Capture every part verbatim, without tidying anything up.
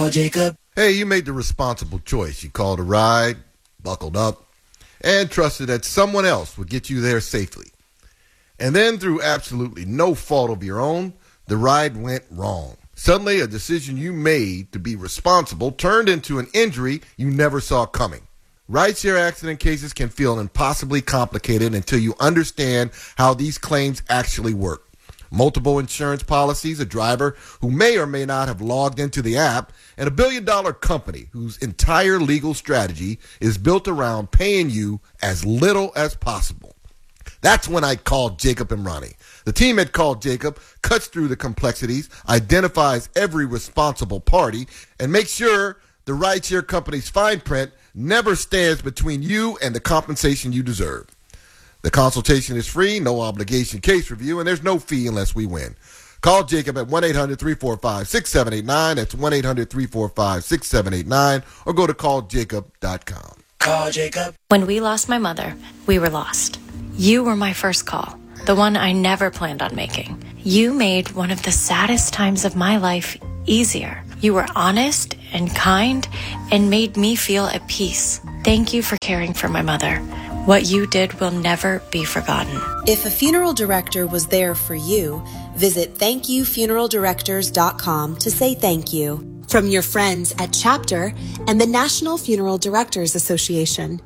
Jacob. Hey, you made the responsible choice. You called a ride, buckled up, and trusted that someone else would get you there safely. And then, through absolutely no fault of your own, the ride went wrong. Suddenly, a decision you made to be responsible turned into an injury you never saw coming. Rideshare accident cases can feel impossibly complicated until you understand how these claims actually work. Multiple insurance policies, a driver who may or may not have logged into the app, and a billion-dollar company whose entire legal strategy is built around paying you as little as possible. That's when I called Jacob and Ronnie. The team at Called Jacob cuts through the complexities, identifies every responsible party, and makes sure the rideshare company's fine print never stands between you and the compensation you deserve. The consultation is free, no obligation case review, and there's no fee unless we win. Call Jacob at one eight hundred three four five six seven eight nine. That's one eight hundred three four five six seven eight nine, or go to call jacob dot com. Call Jacob. When we lost my mother, we were lost. You were my first call, the one I never planned on making. You made one of the saddest times of my life easier. You were honest and kind and made me feel at peace. Thank you for caring for my mother. What you did will never be forgotten. If a funeral director was there for you, visit thank you funeral directors dot com to say thank you. From your friends at Chapter and the National Funeral Directors Association.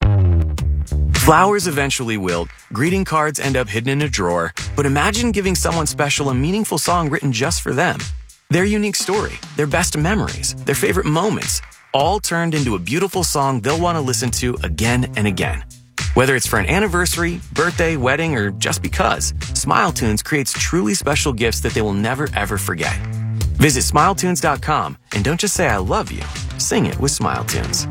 Flowers eventually wilt, greeting cards end up hidden in a drawer, but imagine giving someone special a meaningful song written just for them. Their unique story, their best memories, their favorite moments, all turned into a beautiful song they'll want to listen to again and again. Whether it's for an anniversary, birthday, wedding, or just because, SmileTunes creates truly special gifts that they will never ever forget. Visit smile tunes dot com and don't just say I love you, sing it with SmileTunes.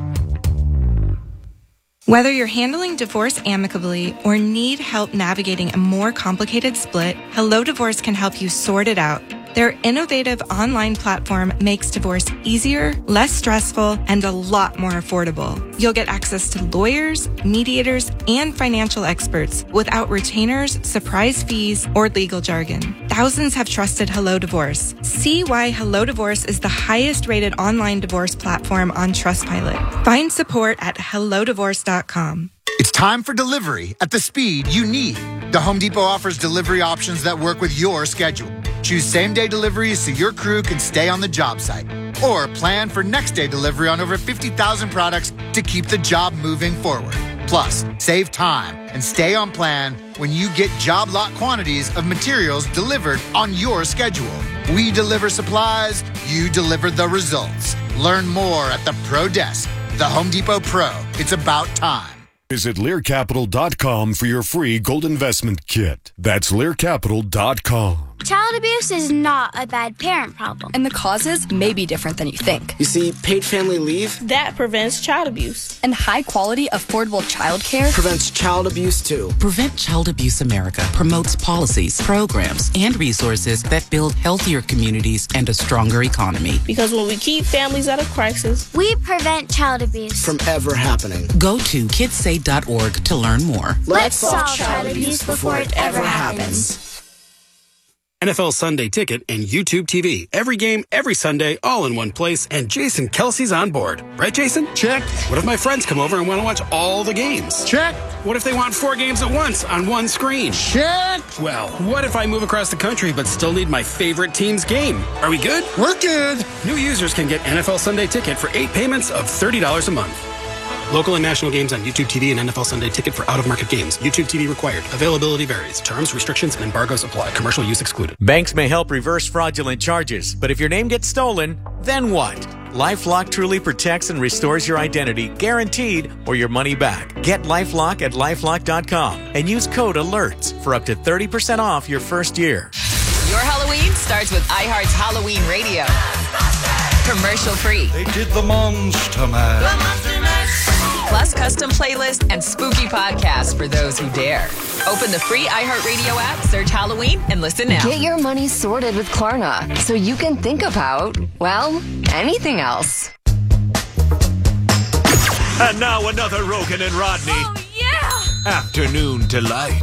Whether you're handling divorce amicably or need help navigating a more complicated split, Hello Divorce can help you sort it out. Their innovative online platform makes divorce easier, less stressful, and a lot more affordable. You'll get access to lawyers, mediators, and financial experts without retainers, surprise fees, or legal jargon. Thousands have trusted Hello Divorce. See why Hello Divorce is the highest rated online divorce platform on Trustpilot. Find support at hello divorce dot com. It's time for delivery at the speed you need. The Home Depot offers delivery options that work with your schedule. Choose same-day deliveries so your crew can stay on the job site. Or plan for next-day delivery on over fifty thousand products to keep the job moving forward. Plus, save time and stay on plan when you get job lot quantities of materials delivered on your schedule. We deliver supplies, you deliver the results. Learn more at the Pro Desk. The Home Depot Pro. It's about time. Visit lear capital dot com for your free gold investment kit. That's lear capital dot com. Child abuse is not a bad parent problem. And the causes may be different than you think. You see, paid family leave that prevents child abuse. And high-quality, affordable childcare prevents child abuse, too. Prevent Child Abuse America promotes policies, programs, and resources that build healthier communities and a stronger economy. Because when we keep families out of crisis, we prevent child abuse from ever happening. Go to kids say dot org to learn more. Let's solve child abuse before it ever happens. N F L Sunday Ticket and YouTube T V. Every game, every Sunday, all in one place, and Jason Kelsey's on board. Right, Jason? Check. What if my friends come over and want to watch all the games? Check. What if they want four games at once on one screen? Check. Well, what if I move across the country but still need my favorite team's game? Are we good? We're good. New users can get N F L Sunday Ticket for eight payments of thirty dollars a month. Local and national games on YouTube T V and N F L Sunday Ticket for out-of-market games. YouTube T V required. Availability varies. Terms, restrictions, and embargoes apply. Commercial use excluded. Banks may help reverse fraudulent charges, but if your name gets stolen, then what? LifeLock truly protects and restores your identity, guaranteed, or your money back. Get LifeLock at lifelock dot com and use code ALERTS for up to thirty percent off your first year. Your Halloween starts with iHeart's Halloween Radio. Commercial free. They did the Monster Mash. The Monster Mash. Plus custom playlists and spooky podcasts for those who dare. Open the free iHeartRadio app, search Halloween, and listen now. Get your money sorted with Klarna so you can think about, well, anything else. And now another Rogan and Rodney. Oh, yeah! Afternoon Delight.